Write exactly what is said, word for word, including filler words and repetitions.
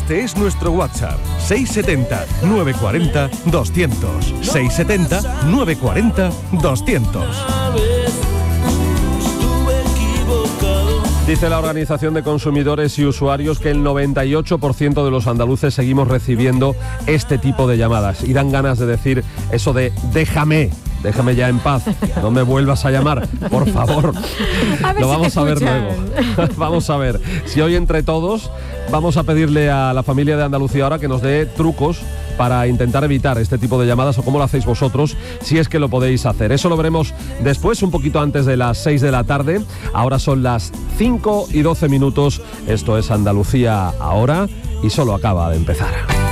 Este es nuestro WhatsApp, seis setenta, novecientos cuarenta, doscientos. seis setenta, novecientos cuarenta, doscientos. Dice la Organización de Consumidores y Usuarios que el noventa y ocho por ciento de los andaluces seguimos recibiendo este tipo de llamadas. Y dan ganas de decir eso de déjame. Déjame ya en paz, no me vuelvas a llamar, por favor. A ver Lo si vamos te a ver escuchan. luego. Vamos a ver si hoy entre todos vamos a pedirle a la familia de Andalucía ahora que nos dé trucos para intentar evitar este tipo de llamadas, o cómo lo hacéis vosotros, si es que lo podéis hacer. Eso lo veremos después, un poquito antes de las seis de la tarde. Ahora son las cinco y doce minutos. Esto es Andalucía ahora y solo acaba de empezar.